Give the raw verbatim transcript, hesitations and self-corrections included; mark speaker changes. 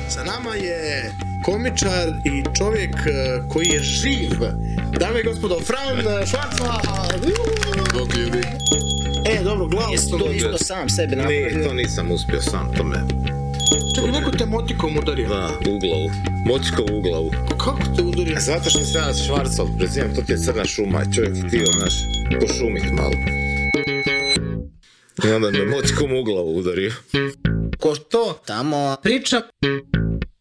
Speaker 1: Sa nama je komičar i čovjek koji je živ. Dame i gospodo, Fran Švarcman!
Speaker 2: Bog ljudi.
Speaker 1: E, dobro, glavu
Speaker 3: Jesi
Speaker 1: sam
Speaker 3: to
Speaker 1: dobio.
Speaker 3: isto sam sebi napravio?
Speaker 2: Ne, to nisam uspio sam, to me...
Speaker 1: Čekaj, neko te motikom udario.
Speaker 2: Da, u glavu. Moćko u glavu.
Speaker 1: Kako te udario?
Speaker 2: Zato što se ja Švarcov prezivam, to ti je crna šuma i čovjek htio, znaš, pošumit malo. I onda me moćkom u glavu udario.
Speaker 3: Ko to tamo priča